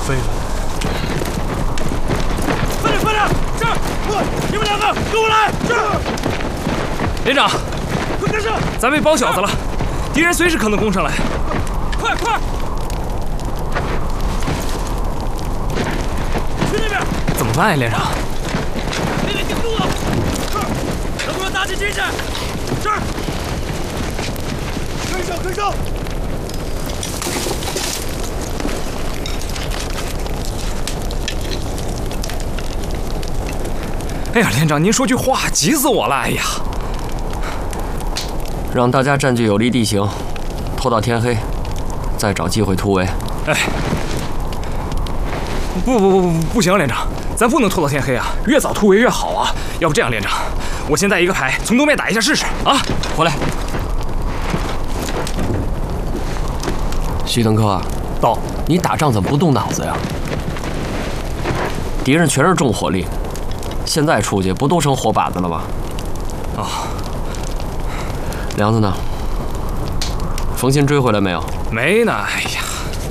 飞了！ 快点，快点！是，你们两个跟我来！是。 连长， 快跟上！ 咱被包饺子了，敌人随时可能攻上来。 快！去那边！ 怎么办呀，连长？ 别顶住了！是，能不能打起精神？是。跟上！ 哎呀，连长，您说句话，急死我了！哎呀， 让大家占据有利地形，拖到天黑，再找机会突围。 哎，不行，连长，咱不能拖到天黑啊！越早突围越好啊！要不这样，连长，我先带一个排从东边打一下试试啊！ 回来。徐登科， 到， 你打仗怎么不动脑子呀？敌人全是重火力。现在出去不都成活靶子了吗？ 啊， 梁子呢？冯鑫追回来没有？ 没呢。哎呀，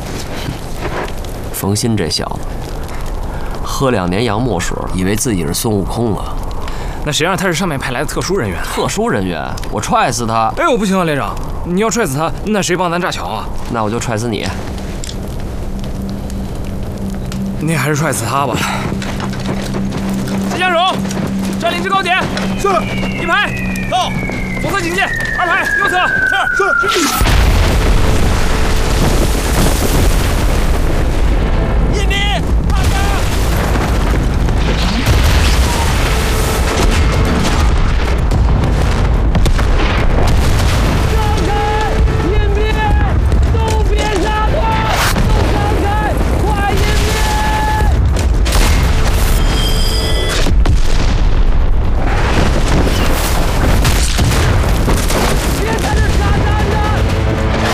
冯鑫这小子，喝2年洋墨水，以为自己是孙悟空啊。 那谁让他是上面派来的特殊人员？ 特殊人员，我踹死他！ 哎，我不行啊，连长，你要踹死他，那谁帮咱炸桥啊？ 那我就踹死你。 你还是踹死他吧。下手，占领制高点。 是。 一排到，左侧警戒，2排右侧。 是。